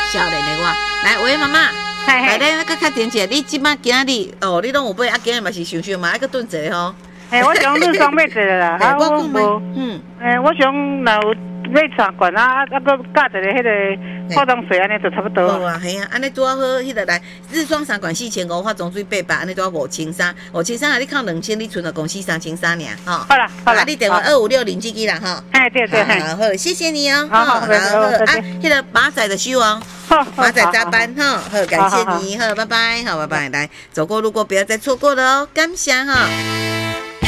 少年的我。来，喂，妈妈，来，咱搁较点者，你即摆今日哦，你拢有买，今日嘛是想想嘛，还搁炖一个吼。 我想你双买一个啦， 我讲无， 我想若有买3罐啊，搁加一个迄个化妆水安尼就差不多。 好啊，系啊，安尼拄好好，迄个来日霜3罐4500，化妆水800，安尼拄好5300啊，你扣2000，你存了公司3300尔，吼。 好啦， 你电话256零几啦，哈。 对， 好，谢谢你哦。 好， 迄个马仔的收哦。马仔加班哈，好，感谢你，好，拜拜，好，拜拜，来走过路过不要再错过了哦，感谢哈。